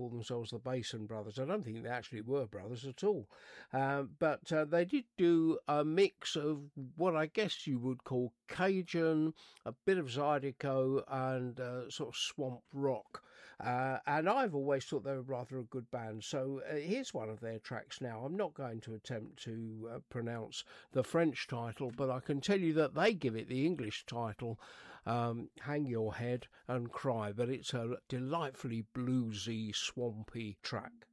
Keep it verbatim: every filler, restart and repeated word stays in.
call themselves the Basin Brothers. I don't think they actually were brothers at all. Um, but uh, they did do a mix of what I guess you would call Cajun, a bit of Zydeco, and uh, sort of swamp rock. Uh, and I've always thought they were rather a good band. So uh, here's one of their tracks now. I'm not going to attempt to uh, pronounce the French title, but I can tell you that they give it the English title, um, Hang Your Head and Cry. But it's a delightfully bluesy, swampy track.